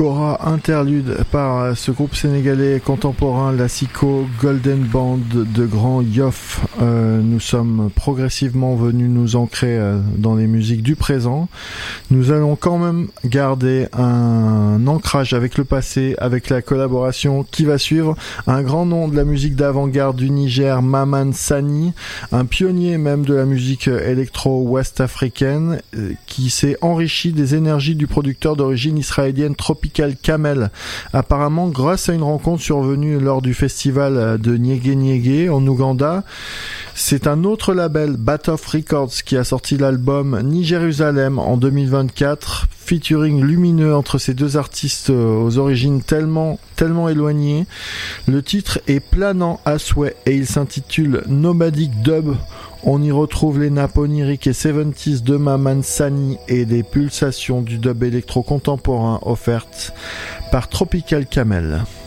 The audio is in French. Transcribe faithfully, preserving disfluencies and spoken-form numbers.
Cora interlude par ce groupe sénégalais contemporain, la Sico Golden Band de Grand Yoff. Euh, nous sommes progressivement venus nous ancrer euh, dans les musiques du présent. Nous allons quand même garder un ancrage avec le passé, avec la collaboration qui va suivre. Un grand nom de la musique d'avant-garde du Niger, Maman Sani, un pionnier même de la musique électro-ouest africaine, euh, qui s'est enrichi des énergies du producteur d'origine israélienne Tropical Camel, apparemment grâce à une rencontre survenue lors du festival de Nyege Nyege en Ouganda. C'est un autre label, Batoff Records, qui a sorti l'album Ni Jérusalem en deux mille vingt-quatre, featuring lumineux entre ces deux artistes aux origines tellement, tellement éloignées. Le titre est planant à souhait et il s'intitule Nomadic Dub. On y retrouve les nappes oniriques et soixante-dix de Maman Sani et des pulsations du dub électro contemporain offertes par Tropical Camel.